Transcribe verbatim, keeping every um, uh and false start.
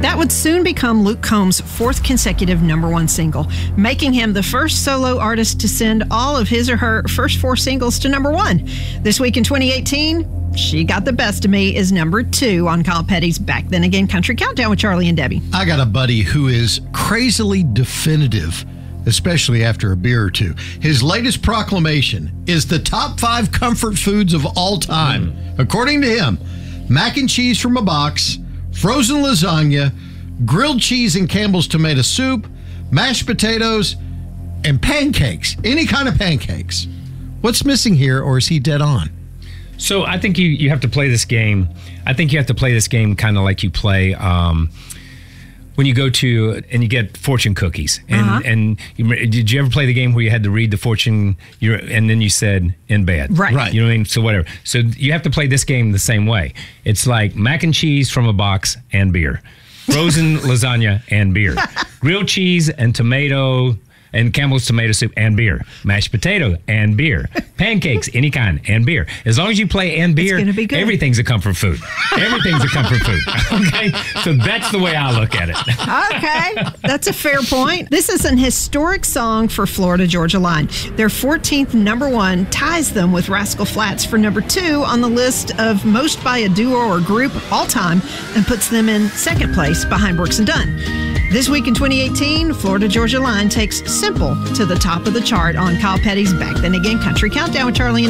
That would soon become Luke Combs' fourth consecutive number one single, making him the first solo artist to send all of his or her first four singles to number one. This week in twenty eighteen, She Got the Best of Me is number two on Kyle Petty's Back Then Again Country Countdown with Charlie and Debbie. I got a buddy who is crazily definitive, especially after a beer or two. His latest proclamation is the top five comfort foods of all time. Mm. According to him, mac and cheese from a box, frozen lasagna, grilled cheese and Campbell's tomato soup, mashed potatoes, and pancakes. Any kind of pancakes. What's missing here, or is he dead on? So I think you, you have to play this game. I think you have to play this game kind of like you play um, when you go to and you get fortune cookies. And Uh-huh. and you, did you ever play the game where you had to read the fortune you're, and then you said in bed? Right. Right. You know what I mean? So whatever. So you have to play this game the same way. It's like mac and cheese from a box and beer. Frozen lasagna and beer. Grilled cheese and tomato and Campbell's tomato soup and beer. Mashed potato and beer. Pancakes, any kind, and beer. As long as you play and beer, gonna be good. everything's a comfort food. Everything's a comfort food. Okay? So that's the way I look at it. Okay, that's a fair point. This is an historic song for Florida Georgia Line. Their fourteenth number one ties them with Rascal Flatts for number two on the list of most by a duo or group all time and puts them in second place behind Brooks and Dunn. This week in twenty eighteen, Florida Georgia Line takes Simple to the top of the chart on Kyle Petty's Back Then Again Country Countdown with Charlie and